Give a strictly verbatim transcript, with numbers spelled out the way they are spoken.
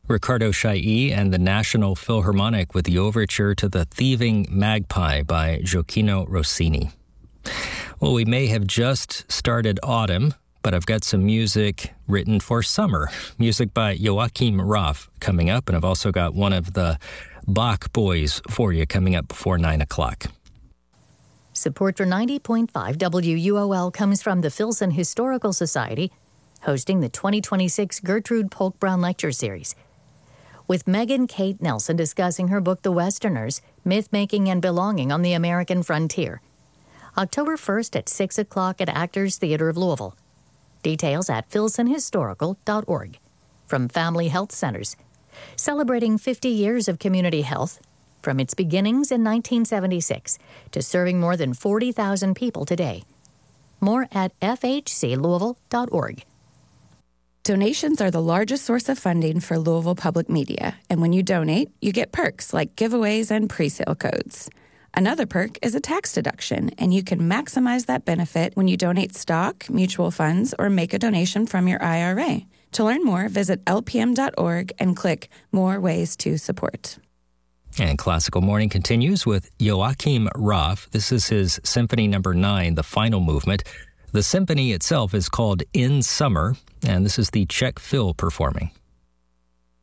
Ricardo Chailly and the National Philharmonic with the overture to The Thieving Magpie by Gioacchino Rossini. Well, we may have just started autumn, but I've got some music written for summer. Music by Joachim Raff coming up, and I've also got one of the Bach Boys for you coming up before nine o'clock. Support for ninety point five W U O L comes from the Filson Historical Society, hosting the twenty twenty-six Gertrude Polk Brown Lecture Series, with Megan Kate Nelson discussing her book The Westerners, Myth-Making and Belonging on the American Frontier. October first at six o'clock at Actors Theatre of Louisville. Details at filson historical dot org. From Family Health Centers, celebrating fifty years of community health, from its beginnings in nineteen seventy-six to serving more than forty thousand people today. More at f h c louisville dot org. Donations are the largest source of funding for Louisville Public Media, and when you donate, you get perks like giveaways and presale codes. Another perk is a tax deduction, and you can maximize that benefit when you donate stock, mutual funds, or make a donation from your I R A. To learn more, visit l p m dot org and click More Ways to Support. And Classical Morning continues with Joachim Raff. This is his Symphony Number nine, the final movement. The symphony itself is called In Summer, and this is the Czech Phil performing.